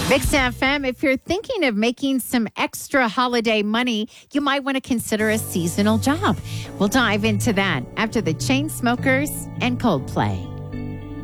Mix FM, if you're thinking of making some extra holiday money, you might want to consider a seasonal job. We'll dive into that after the Chainsmokers and Coldplay.